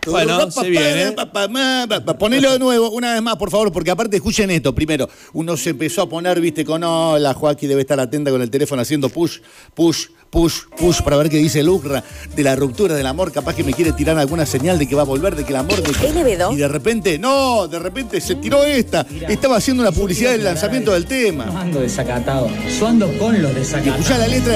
Bueno, se viene. Ponelo de nuevo, una vez más, por favor, porque aparte escuchen esto. Primero, uno se empezó a poner, viste, con la Joaquín debe estar atenta con el teléfono haciendo push, para ver qué dice Lucra de la ruptura del amor. Capaz que me quiere tirar alguna señal de que va a volver, de que el amor... Y de repente, se tiró esta. Estaba haciendo una publicidad del lanzamiento del tema. No ando desacatado, yo ando con los desacatados. Y escuchá la letra